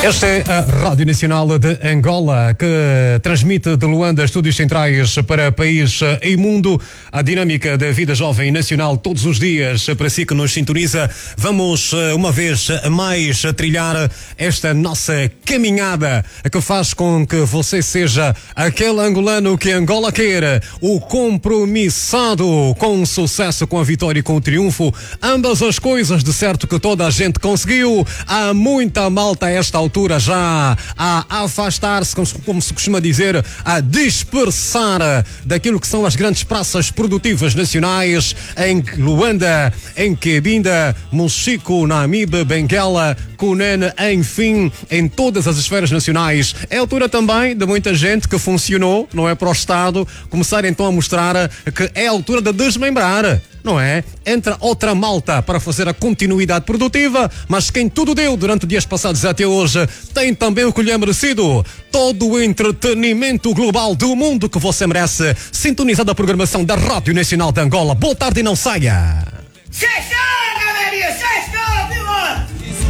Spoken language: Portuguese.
Esta é a Rádio Nacional de Angola, que transmite de Luanda, estúdios centrais para país e mundo, a dinâmica da vida jovem nacional todos os dias. Para si que nos sintoniza, vamos uma vez mais trilhar esta nossa caminhada que faz com que você seja aquele angolano que Angola quer, o compromissado com o sucesso, com a vitória e com o triunfo. Ambas as coisas, de certo, que toda a gente conseguiu. Há muita malta a esta altura já a afastar-se, como se costuma dizer, a dispersar daquilo que são as grandes praças produtivas nacionais em Luanda, em Cabinda, Mochico, Namibe, Benguela, Cunene, enfim, em todas as esferas nacionais. É a altura também de muita gente que funcionou, não é, para o Estado, começar então a mostrar que é a altura de desmembrar, não é? Entra outra malta para fazer a continuidade produtiva, mas quem tudo deu durante dias passados até hoje tem também o que lhe é merecido. Todo o entretenimento global do mundo que você merece. Sintonizado a programação da Rádio Nacional de Angola. Boa tarde e não saia.